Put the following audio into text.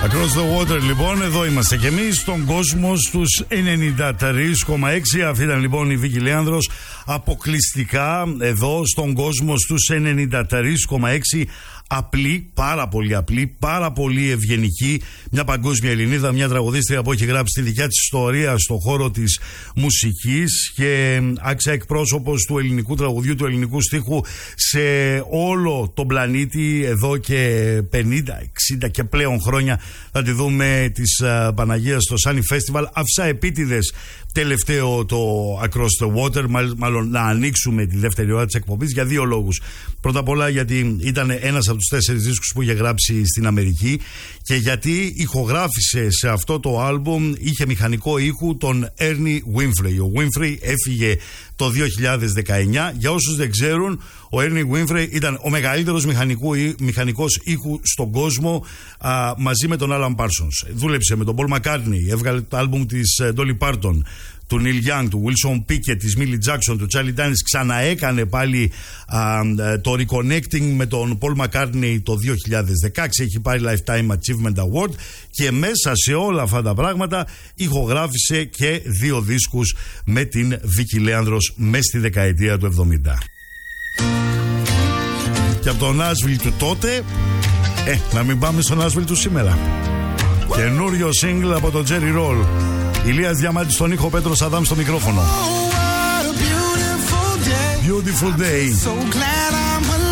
Across the water, λοιπόν, εδώ είμαστε κι εμείς στον κόσμο στους 93,6. Αυτή ήταν λοιπόν η Βίκη Λέανδρος, αποκλειστικά εδώ στον κόσμο στους 93,6. Απλή, πάρα πολύ απλή, πάρα πολύ ευγενική, μια παγκόσμια Ελληνίδα, μια τραγουδίστρια που έχει γράψει τη δικιά της ιστορία στον χώρο της μουσικής και άξια εκπρόσωπος του ελληνικού τραγουδιού, του ελληνικού στίχου σε όλο τον πλανήτη εδώ και 50, 60 και πλέον χρόνια. Θα τη δούμε της Παναγίας στο Sunny Festival. Άφησα επίτηδες τελευταίο το Across the Water, μάλλον να ανοίξουμε τη δεύτερη ώρα της εκπομπής για δύο λόγους. Πρώτα απ' όλα γιατί ήταν ένας από τους 4 δίσκους που είχε γράψει στην Αμερική και γιατί ηχογράφησε σε αυτό το άλμπουμ, είχε μηχανικό ήχου τον Ernie Winfrey. Ο Winfrey έφυγε το 2019. Για όσους δεν ξέρουν, ο Ernie Winfrey ήταν ο μεγαλύτερος μηχανικός ήχου στον κόσμο, μαζί με τον Alan Parsons. Δούλεψε με τον Paul McCartney, έβγαλε το άλμπουμ της Dolly Parton, του Neil Young, του Wilson Pickett, της Millie Jackson, του Charlie Daniels. Ξαναέκανε πάλι το reconnecting με τον Paul McCartney το 2016. Έχει πάρει Lifetime Achievement Award και μέσα σε όλα αυτά τα πράγματα ηχογράφησε και 2 δίσκους με την Βίκη Λέανδρος μέσα στη δεκαετία του 70. Και από το Nashville του τότε, να μην πάμε στο Nashville του σήμερα. Καινούριο single από το Jerry Roll. Ηλίας Διαμάντης στον ήχο, Πέτρος Αδάμ στο μικρόφωνο. Beautiful day. So glad I'm alive.